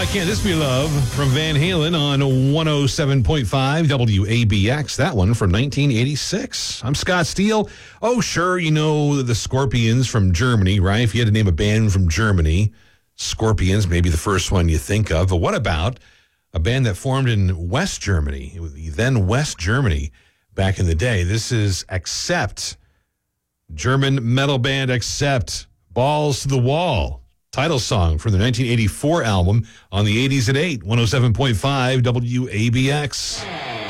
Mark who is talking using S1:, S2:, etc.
S1: Why Can't This Be Love from Van Halen on 107.5 WABX. That one from 1986. I'm Scott Steele. Oh, sure, you know the Scorpions from Germany, right? If you had to name a band from Germany, Scorpions may be the first one you think of. But what about a band that formed in West Germany, then West Germany, back in the day? This is Accept. German metal band Accept. Balls to the Wall. Title song from the 1984 album on the 80s at 8, 107.5 WABX.